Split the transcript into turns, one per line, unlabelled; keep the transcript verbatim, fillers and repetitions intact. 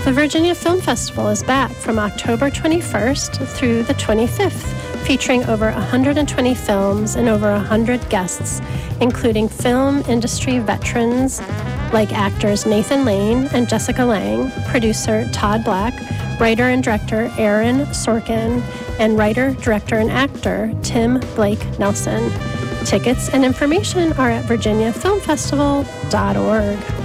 The Virginia Film Festival is back from October twenty-first through the twenty-fifth, featuring over one hundred twenty films and over one hundred guests, including film industry veterans like actors Nathan Lane and Jessica Lange, producer Todd Black, writer and director Aaron Sorkin, and writer, director, and actor Tim Blake Nelson. Tickets and information are at virginia film festival dot org.